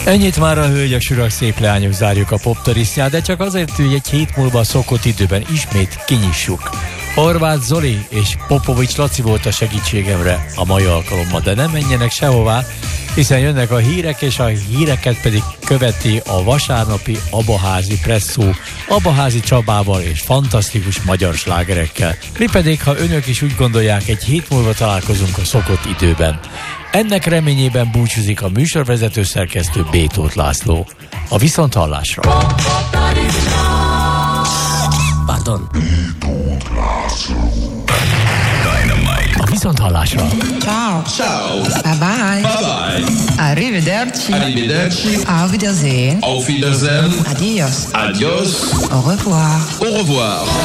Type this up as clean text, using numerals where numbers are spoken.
Ennyit már a hölgyek, urak, szép leányok, zárjuk a poptarisztját, de csak azért, hogy egy hét múlva a szokott időben ismét kinyissuk. Horváth Zoli és Popovics Laci volt a segítségemre a mai alkalommal, de nem menjenek sehová, hiszen jönnek a hírek, és a híreket pedig követi a vasárnapi Abaházi Presszó, Abaházi Csabával és fantasztikus magyar slágerekkel. Mi pedig, ha önök is úgy gondolják, egy hét múlva találkozunk a szokott időben. Ennek reményében búcsúzik a műsorvezető szerkesztő B. Tóth László. A viszonthallásra! Pardon. A viszonthallásra! Ciao! Ciao! Bye bye! Bye bye! Arrivederci! Arrivederci! Auf Wiedersehen! Auf Wiedersehen! Adios! Adios! Au revoir! Au revoir!